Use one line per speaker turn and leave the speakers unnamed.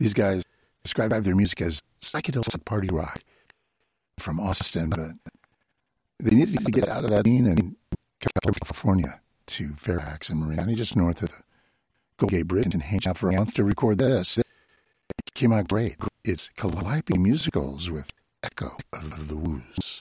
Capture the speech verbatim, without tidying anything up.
These guys describe their music as psychedelic party rock from Austin, but they needed to get out of that scene and California to Fairfax and Marin County, just north of the Golden Gate Bridge, and hang out for a month to record this. It came out great. It's Calliope Musicals with Echo of the Woos.